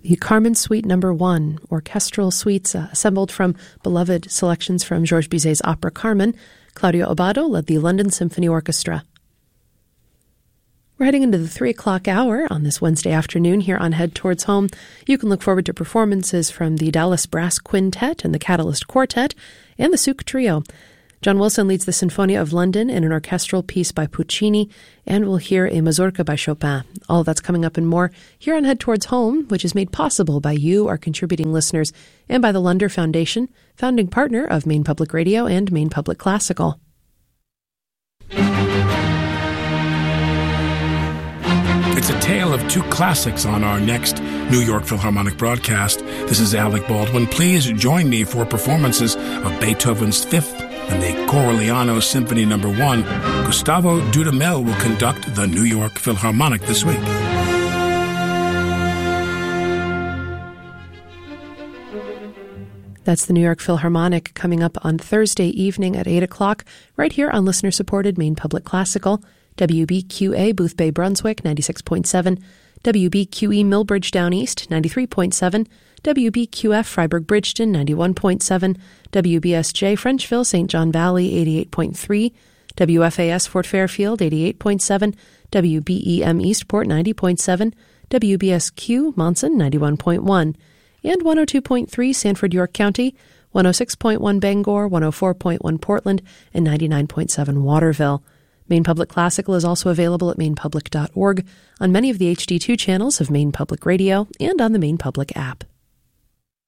The Carmen Suite No. 1, orchestral suites assembled from beloved selections from Georges Bizet's opera Carmen. Claudio Abbado led the London Symphony Orchestra. We're heading into the 3 o'clock hour on this Wednesday afternoon here on Head Towards Home. You can look forward to performances from the Dallas Brass Quintet and the Catalyst Quartet and the Souk Trio. John Wilson leads the Sinfonia of London in an orchestral piece by Puccini, and we'll hear a mazurka by Chopin. All of that's coming up and more here on Head Towards Home, which is made possible by you, our contributing listeners, and by the Lunder Foundation, founding partner of Maine Public Radio and Maine Public Classical. It's a tale of two classics on our next New York Philharmonic broadcast. This is Alec Baldwin. Please join me for performances of Beethoven's Fifth and the Corelliano Symphony No. 1. Gustavo Dudamel will conduct the New York Philharmonic this week. That's the New York Philharmonic coming up on Thursday evening at 8 o'clock, right here on listener-supported Maine Public Classical, WBQA Boothbay Brunswick 96.7, WBQE Millbridge Down East 93.7, WBQF Freiburg Bridgeton 91.7, WBSJ Frenchville St. John Valley 88.3, WFAS Fort Fairfield 88.7, WBEM Eastport 90.7, WBSQ Monson 91.1, and 102.3 Sanford York County, 106.1 Bangor, 104.1 Portland, and 99.7 Waterville. Maine Public Classical is also available at mainepublic.org, on many of the HD2 channels of Maine Public Radio, and on the Maine Public app.